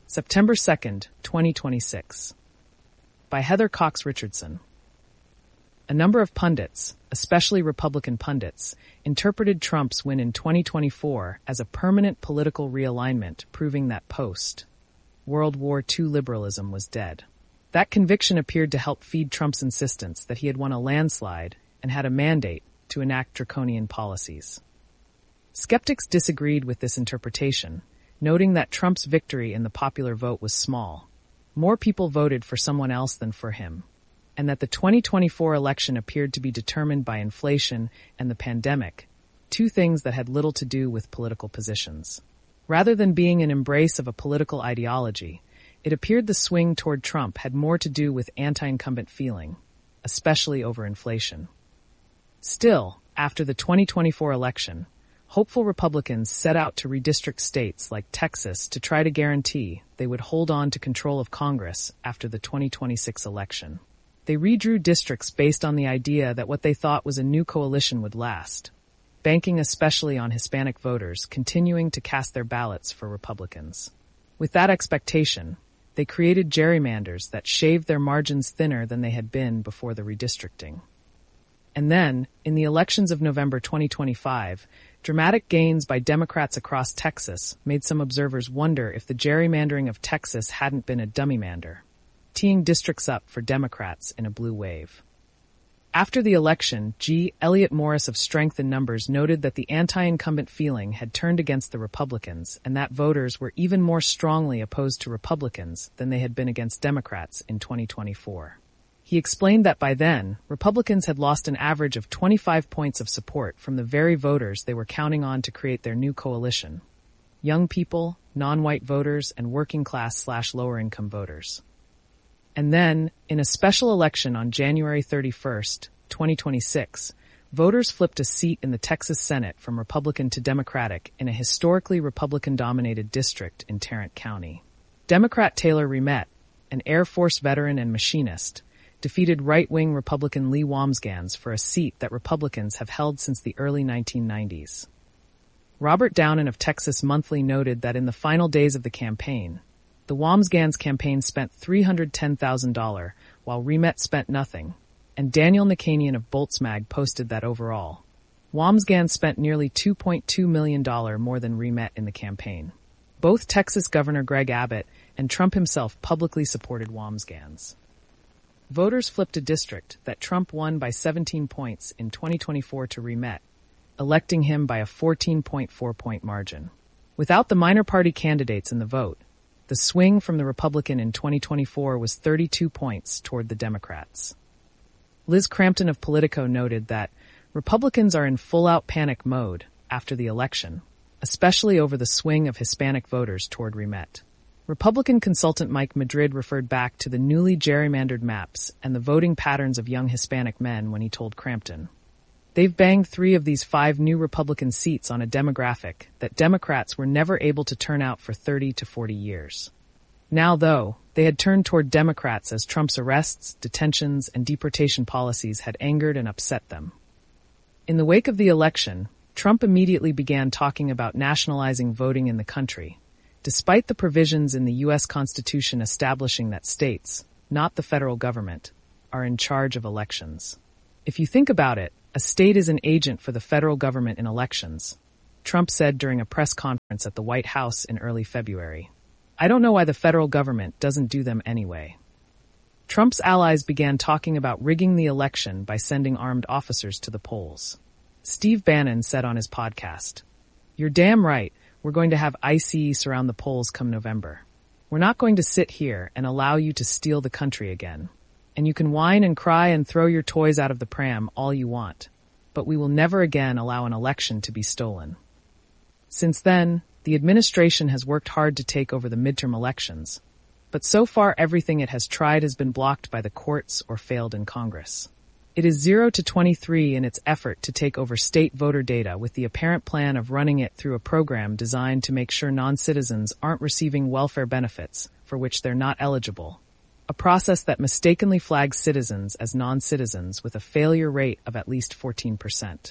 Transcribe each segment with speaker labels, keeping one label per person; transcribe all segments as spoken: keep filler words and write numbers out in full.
Speaker 1: September second, twenty twenty-six. By Heather Cox Richardson. A number of pundits, especially Republican pundits, interpreted Trump's win in twenty twenty-four as a permanent political realignment, proving that post-World War Two liberalism was dead. That conviction appeared to help feed Trump's insistence that he had won a landslide and had a mandate to enact draconian policies. Skeptics disagreed with this interpretation, noting that Trump's victory in the popular vote was small. More people voted for someone else than for him, and that the twenty twenty-four election appeared to be determined by inflation and the pandemic, two things that had little to do with political positions. Rather than being an embrace of a political ideology, it appeared the swing toward Trump had more to do with anti-incumbent feeling, especially over inflation. Still, after the twenty twenty-four election, hopeful Republicans set out to redistrict states like Texas to try to guarantee they would hold on to control of Congress after the twenty twenty-six election. They redrew districts based on the idea that what they thought was a new coalition would last, banking especially on Hispanic voters continuing to cast their ballots for Republicans. With that expectation, they created gerrymanders that shaved their margins thinner than they had been before the redistricting. And then, in the elections of November twenty twenty-five, dramatic gains by Democrats across Texas made some observers wonder if the gerrymandering of Texas hadn't been a dummymander, teeing districts up for Democrats in a blue wave. After the election, G. Elliott Morris of Strength in Numbers noted that the anti-incumbent feeling had turned against the Republicans and that voters were even more strongly opposed to Republicans than they had been against Democrats in twenty twenty-four. He explained that by then, Republicans had lost an average of twenty-five points of support from the very voters they were counting on to create their new coalition: young people, non-white voters, and working-class slash lower-income voters. And then, in a special election on January thirty-first, twenty twenty-six, voters flipped a seat in the Texas Senate from Republican to Democratic in a historically Republican-dominated district in Tarrant County. Democrat Taylor Remet, an Air Force veteran and machinist, defeated right-wing Republican Lee Wambsgans for a seat that Republicans have held since the early nineteen nineties. Robert Downen of Texas Monthly noted that in the final days of the campaign, the Wambsgans campaign spent three hundred ten thousand dollars, while Remet spent nothing, and Daniel Nakanian of Boltzmag posted that overall, Wambsgans spent nearly two point two million dollars more than Remet in the campaign. Both Texas Governor Greg Abbott and Trump himself publicly supported Wambsgans. Voters flipped a district that Trump won by seventeen points in twenty twenty-four to Remet, electing him by a fourteen point four point margin. Without the minor party candidates in the vote, the swing from the Republican in twenty twenty-four was thirty-two points toward the Democrats. Liz Crampton of Politico noted that Republicans are in full-out panic mode after the election, especially over the swing of Hispanic voters toward Remet. Republican consultant Mike Madrid referred back to the newly gerrymandered maps and the voting patterns of young Hispanic men when he told Crampton, "They've banged three of these five new Republican seats on a demographic that Democrats were never able to turn out for thirty to forty years. Now, though, they had turned toward Democrats as Trump's arrests, detentions, and deportation policies had angered and upset them." In the wake of the election, Trump immediately began talking about nationalizing voting in the country, despite the provisions in the U S Constitution establishing that states, not the federal government, are in charge of elections. If you think about it, a state is an agent for the federal government in elections, Trump said during a press conference at the White House in early February. "I don't know why the federal government doesn't do them anyway." Trump's allies began talking about rigging the election by sending armed officers to the polls. Steve Bannon said on his podcast, "You're damn right, we're going to have ICE surround the polls come November. We're not going to sit here and allow you to steal the country again. And you can whine and cry and throw your toys out of the pram all you want, but we will never again allow an election to be stolen." Since then, the administration has worked hard to take over the midterm elections, but so far everything it has tried has been blocked by the courts or failed in Congress. It is zero to twenty-three in its effort to take over state voter data with the apparent plan of running it through a program designed to make sure non-citizens aren't receiving welfare benefits for which they're not eligible, a process that mistakenly flags citizens as non-citizens with a failure rate of at least fourteen percent.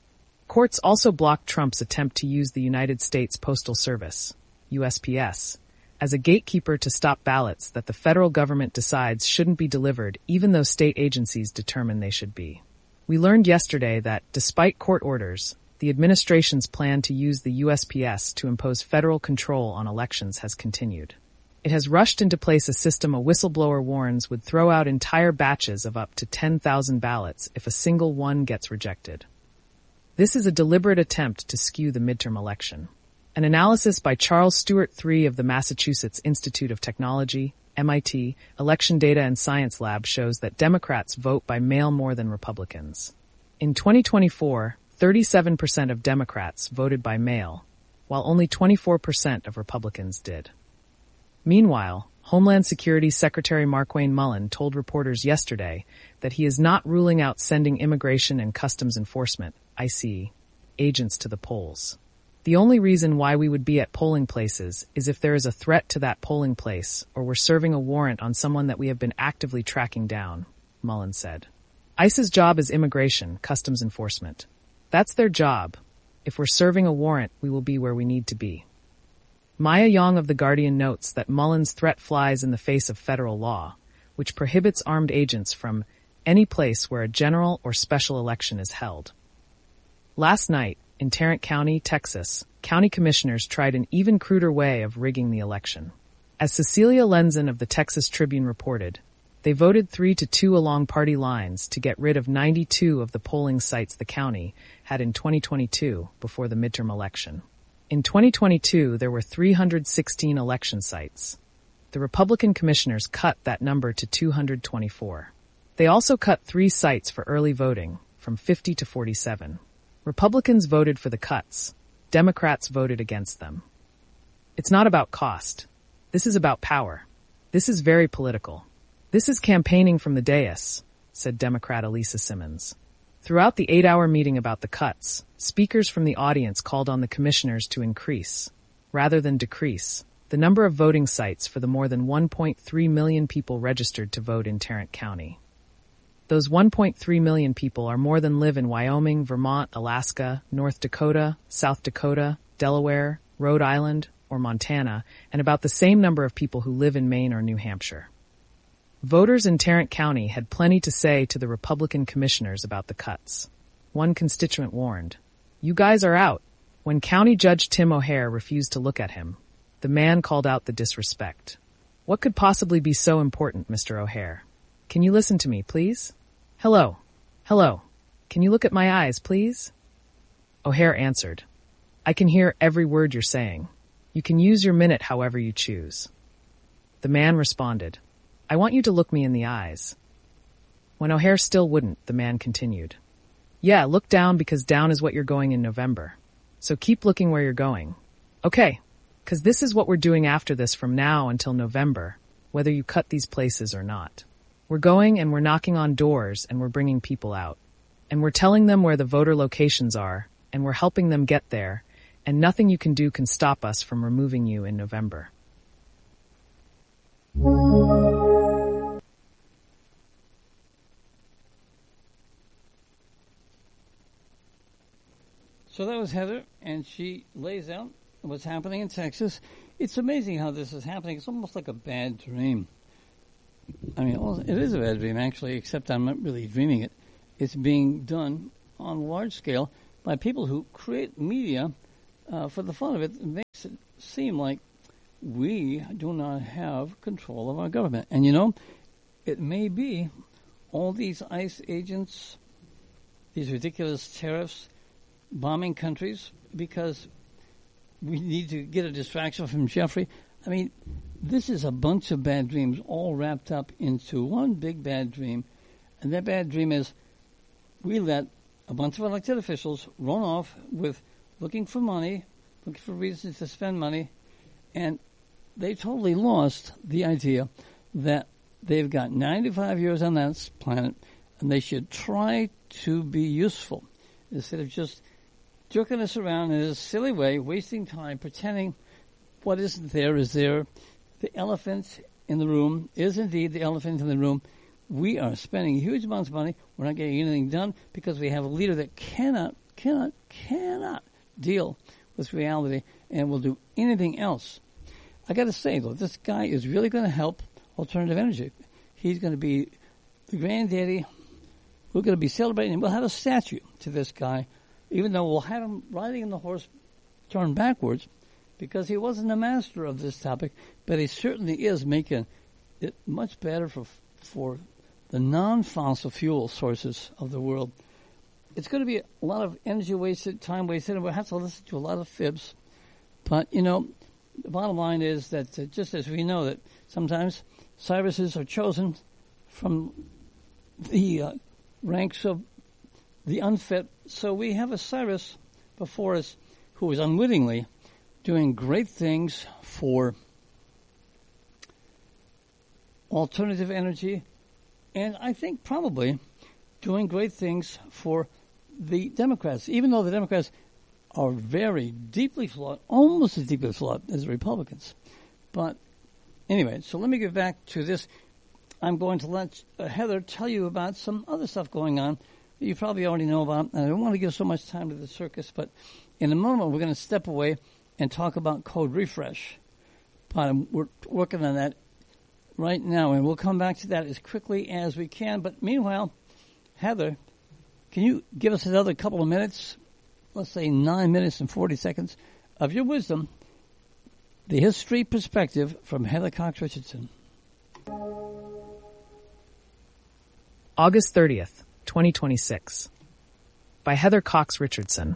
Speaker 1: Courts also blocked Trump's attempt to use the United States Postal Service, U S P S, as a gatekeeper to stop ballots that the federal government decides shouldn't be delivered even though state agencies determine they should be. We learned yesterday that, despite court orders, the administration's plan to use the U S P S to impose federal control on elections has continued. It has rushed into place a system a whistleblower warns would throw out entire batches of up to ten thousand ballots if a single one gets rejected. This is a deliberate attempt to skew the midterm election. An analysis by Charles Stewart the third of the Massachusetts Institute of Technology, M I T, Election Data and Science Lab shows that Democrats vote by mail more than Republicans. In twenty twenty-four, thirty-seven percent of Democrats voted by mail, while only twenty-four percent of Republicans did. Meanwhile, Homeland Security Secretary Markwayne Mullin told reporters yesterday that he is not ruling out sending Immigration and Customs Enforcement, I C E, agents to the polls. The only reason why we would be at polling places is if there is a threat to that polling place or we're serving a warrant on someone that we have been actively tracking down, Mullin said. ICE's job is Immigration, Customs Enforcement. That's their job. If we're serving a warrant, we will be where we need to be. Maya Young of The Guardian notes that Mullin's threat flies in the face of federal law, which prohibits armed agents from any place where a general or special election is held. Last night, in Tarrant County, Texas, county commissioners tried an even cruder way of rigging the election. As Cecilia Lenzen of the Texas Tribune reported, they voted three to two along party lines to get rid of ninety-two of the polling sites the county had in twenty twenty-two before the midterm election. In twenty twenty-two, there were three hundred sixteen election sites. The Republican commissioners cut that number to two hundred twenty-four. They also cut three sites for early voting, from fifty to forty-seven. Republicans voted for the cuts. Democrats voted against them. It's not about cost. This is about power. This is very political. This is campaigning from the dais, said Democrat Elisa Simmons. Throughout the eight-hour meeting about the cuts, speakers from the audience called on the commissioners to increase, rather than decrease, the number of voting sites for the more than one point three million people registered to vote in Tarrant County. Those one point three million people are more than live in Wyoming, Vermont, Alaska, North Dakota, South Dakota, Delaware, Rhode Island, or Montana, and about the same number of people who live in Maine or New Hampshire. Voters in Tarrant County had plenty to say to the Republican commissioners about the cuts. One constituent warned, "You guys are out." When County Judge Tim O'Hare refused to look at him, the man called out the disrespect. "What could possibly be so important, Mister O'Hare? Can you listen to me, please? Hello. Hello. Can you look at my eyes, please?" O'Hare answered, "I can hear every word you're saying. You can use your minute however you choose." The man responded, "I want you to look me in the eyes." When O'Hare still wouldn't, the man continued, "Yeah, look down because down is what you're going in November. So keep looking where you're going. Okay, because this is what we're doing after this from now until November, whether you cut these places or not. We're going and we're knocking on doors and we're bringing people out. And we're telling them where the voter locations are and we're helping them get there, and nothing you can do can stop us from removing you in November."
Speaker 2: So that was Heather, and she lays out what's happening in Texas. It's amazing how this is happening. It's almost like a bad dream. I mean, it is a bad dream, actually, except I'm not really dreaming it. It's being done on a large scale by people who create media uh, for the fun of it. It makes it seem like we do not have control of our government. And, you know, it may be all these ICE agents, these ridiculous tariffs, bombing countries because we need to get a distraction from Jeffrey. I mean, this is a bunch of bad dreams all wrapped up into one big bad dream. And that bad dream is we let a bunch of elected officials run off with looking for money, looking for reasons to spend money, and they totally lost the idea that they've got ninety-five years on that planet and they should try to be useful instead of just jerking us around in a silly way, wasting time, pretending what isn't there is there. The elephant in the room is indeed the elephant in the room. We are spending huge amounts of money. We're not getting anything done because we have a leader that cannot, cannot, cannot deal with reality and will do anything else. I got to say, though, this guy is really going to help alternative energy. He's going to be the granddaddy. We're going to be celebrating him. We'll have a statue to this guy, even though we'll have him riding in the horse turned backwards, because he wasn't a master of this topic, but he certainly is making it much better for for the non-fossil fuel sources of the world. It's going to be a lot of energy wasted, time wasted, and we'll have to listen to a lot of fibs. But, you know, the bottom line is that uh, just as we know that sometimes Cyruses are chosen from the uh, ranks of the unfit, so we have a Cyrus before us who is unwittingly doing great things for alternative energy, and I think probably doing great things for the Democrats, even though the Democrats are very deeply flawed, almost as deeply flawed as the Republicans. But anyway, so let me get back to this. I'm going to let uh, Heather tell you about some other stuff going on that you probably already know about. And I don't want to give so much time to the circus, but in a moment we're going to step away and talk about Code Refresh. But um, we're working on that right now, and we'll come back to that as quickly as we can. But meanwhile, Heather, can you give us another couple of minutes, let's say nine minutes and forty seconds, of your wisdom, the history perspective from Heather Cox Richardson.
Speaker 1: August thirtieth, twenty twenty-six. By Heather Cox Richardson.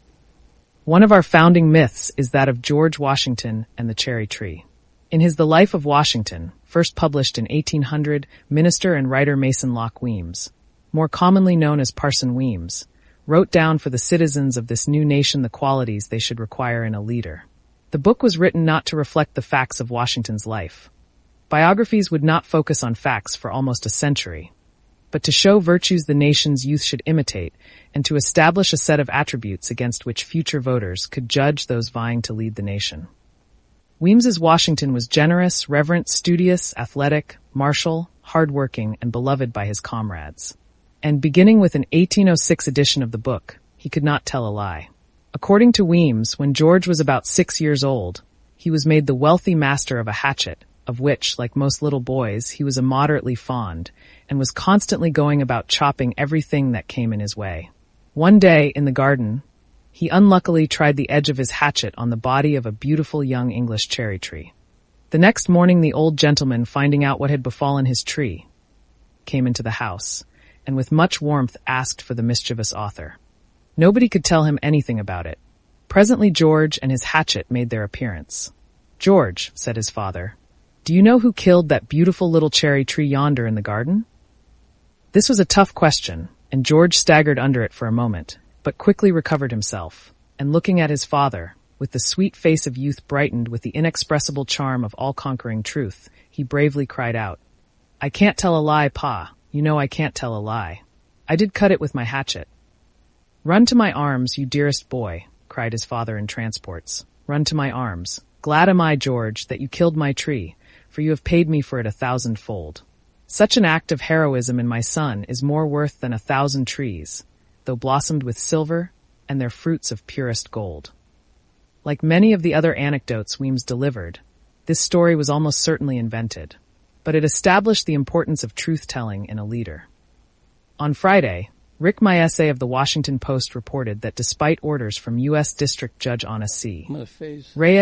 Speaker 1: One of our founding myths is that of George Washington and the cherry tree. In his The Life of Washington, first published in eighteen hundred, minister and writer Mason Locke Weems, more commonly known as Parson Weems, wrote down for the citizens of this new nation the qualities they should require in a leader. The book was written not to reflect the facts of Washington's life. Biographies would not focus on facts for almost a century, but to show virtues the nation's youth should imitate and to establish a set of attributes against which future voters could judge those vying to lead the nation. Weems's Washington was generous, reverent, studious, athletic, martial, hard-working, and beloved by his comrades. And beginning with an eighteen oh six edition of the book, he could not tell a lie. According to Weems, when George was about six years old, he was made the wealthy master of a hatchet, of which, like most little boys, he was immoderately fond, and was constantly going about chopping everything that came in his way. One day, in the garden, he unluckily tried the edge of his hatchet on the body of a beautiful young English cherry tree. The next morning, the old gentleman, finding out what had befallen his tree, came into the house, and with much warmth asked for the mischievous author. Nobody could tell him anything about it. Presently George and his hatchet made their appearance. "George," said his father, "do you know who killed that beautiful little cherry tree yonder in the garden?" This was a tough question, and George staggered under it for a moment, but quickly recovered himself, and looking at his father, with the sweet face of youth brightened with the inexpressible charm of all-conquering truth, he bravely cried out, "I can't tell a lie, Pa. You know I can't tell a lie. I did cut it with my hatchet." "Run to my arms, you dearest boy," cried his father in transports. "Run to my arms. Glad am I, George, that you killed my tree, for you have paid me for it a thousandfold. Such an act of heroism in my son is more worth than a thousand trees, though blossomed with silver and their fruits of purest gold." Like many of the other anecdotes Weems delivered, this story was almost certainly invented, but it established the importance of truth-telling in a leader. On Friday, Rick Maese of the Washington Post reported that despite orders from U S District Judge Anna C. Reyes